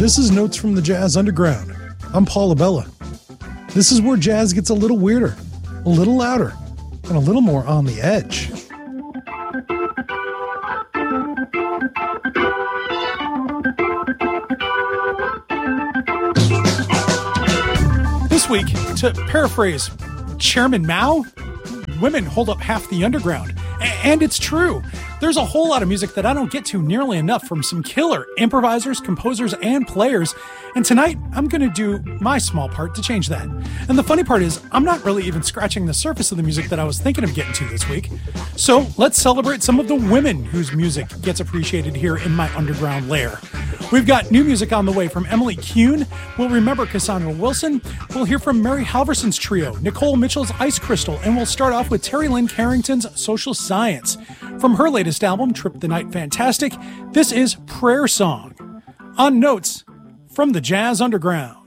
This is Notes from the Jazz Underground. I'm Paul Abella. This is where jazz gets a little weirder, a little louder, and a little more on the edge. This week, to paraphrase Chairman Mao, women hold up half the underground. And it's true. There's a whole lot of music that I don't get to nearly enough from some killer improvisers, composers, and players. And tonight, I'm going to do my small part to change that. And the funny part is, I'm not really even scratching the surface of the music that I was thinking of getting to this week. So let's celebrate some of the women whose music gets appreciated here in my underground lair. We've got new music on the way from Emily Kuhn. We'll remember Cassandra Wilson. We'll hear from Mary Halverson's trio, Nicole Mitchell's Ice Crystal, and we'll start off with Terry Lynn Carrington's Social Science. From her latest album, Trip the Night Fantastic, this is Prayer Song on Notes from the Jazz Underground.